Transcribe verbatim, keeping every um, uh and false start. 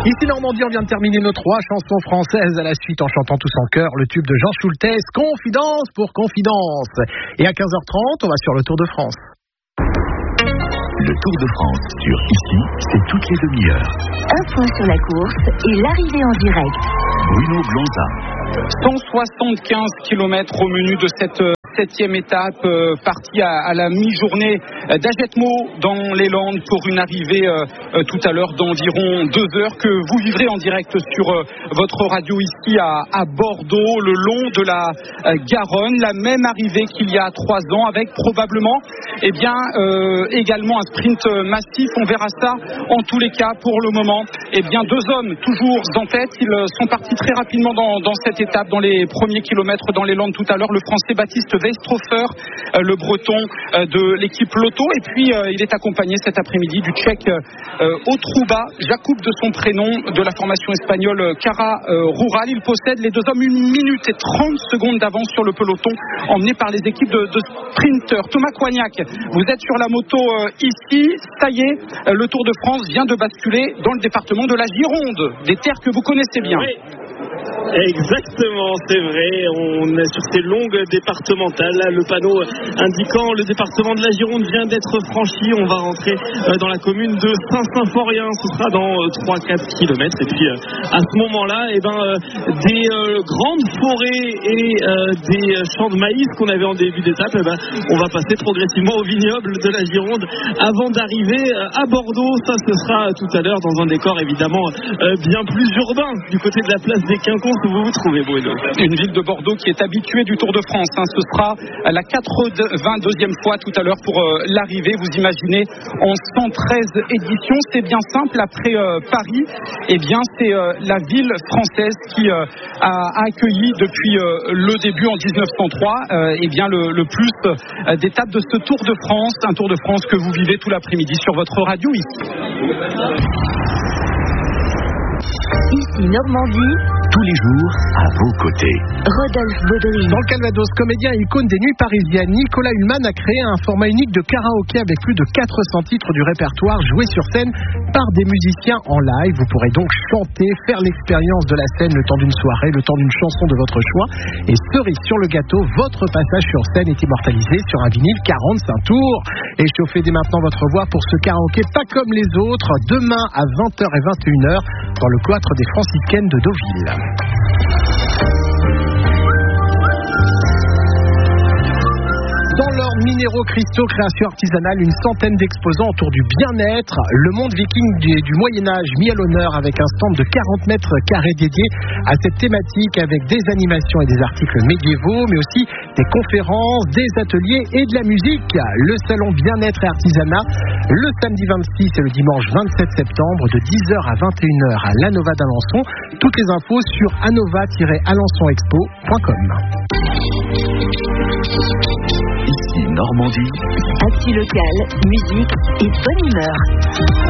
Ici Normandie, on vient de terminer nos trois chansons françaises à la suite en chantant tous en chœur le tube de Jean Schultes, Confidence pour Confidence. Et à quinze heures trente, on va sur le Tour de France. Le Tour de France sur Ici, c'est toutes les demi-heures. Un point sur la course et l'arrivée en direct. Bruno Blonza. cent soixante-quinze kilomètres au menu de cette septième étape, euh, partie à, à la mi-journée d'Agetmo dans les Landes pour une arrivée euh, euh, tout à l'heure d'environ deux heures que vous vivrez en direct sur euh, votre radio ici à, à Bordeaux, le long de la euh, Garonne. La même arrivée qu'il y a trois ans avec probablement eh bien, euh, également un sprint massif. On verra ça en tous les cas pour le moment. Eh bien, deux hommes toujours en tête. Ils sont partis très rapidement dans, dans cette étape, dans les premiers kilomètres dans les Landes tout à l'heure. Le Français Baptiste Weistrofer, euh, le Breton euh, de l'équipe Lotto. Et puis, euh, il est accompagné cet après-midi du Tchèque euh, Otruba, Jakub de son prénom, de la formation espagnole Cara euh, Rural. Il possède les deux hommes une minute et trente secondes d'avance sur le peloton, emmené par les équipes de, de sprinteurs. Thomas Coignac, vous êtes sur la moto euh, ici. Ça y est, euh, le Tour de France vient de basculer dans le département de la Gironde, des terres que vous connaissez bien. Oui. Exactement, c'est vrai, on est sur ces longues départementales, là, le panneau indiquant le département de la Gironde vient d'être franchi. On va rentrer dans la commune de Saint-Symphorien, ce sera dans trois à quatre kilomètres, et puis à ce moment-là, eh ben, des euh, grandes forêts et euh, des champs de maïs qu'on avait en début d'étape, eh ben, on va passer progressivement au vignoble de la Gironde avant d'arriver à Bordeaux. Ça, ce sera tout à l'heure dans un décor évidemment euh, bien plus urbain du côté de la place des Quinconces où vous vous trouvez, Bruno. Une ville de Bordeaux qui est habituée du Tour de France, hein. Ce sera la quatre-vingt-deuxième fois tout à l'heure pour euh, l'arrivée. Vous imaginez, en cent treize éditions, c'est bien simple. Après euh, Paris, eh bien, c'est euh, la ville française qui euh, a accueilli depuis euh, le début en dix-neuf cent trois euh, eh bien, le, le plus euh, d'étapes de ce Tour de France. Un Tour de France que vous vivez tout l'après-midi sur votre radio ici. Ici Normandie. Tous les jours, à vos côtés. Rodolphe Baudry. Dans le Calvados, comédien et icône des nuits parisiennes, Nicolas Hulman a créé un format unique de karaoké avec plus de quatre cents titres du répertoire joués sur scène par des musiciens en live. Vous pourrez donc chanter, faire l'expérience de la scène le temps d'une soirée, le temps d'une chanson de votre choix. Et cerise sur le gâteau, votre passage sur scène est immortalisé sur un vinyle quarante-cinq tours. Et chauffez dès maintenant votre voix pour ce karaoké pas comme les autres, demain à vingt heures et vingt et une heures dans le cloître des franciscaines de Deauville. Dans l'ordre minéraux, cristaux, création artisanale, une centaine d'exposants autour du bien-être. Le monde viking du, du Moyen-Âge mis à l'honneur avec un stand de quarante mètres carrés dédié à cette thématique avec des animations et des articles médiévaux, mais aussi des conférences, des ateliers et de la musique. Le salon bien-être et artisanat, le samedi vingt-six et le dimanche vingt-sept septembre de dix heures à vingt et une heures à l'Anova d'Alençon. Toutes les infos sur anova tiret alençon expo point com. Ici Normandie. Actu local, musique et bonne humeur.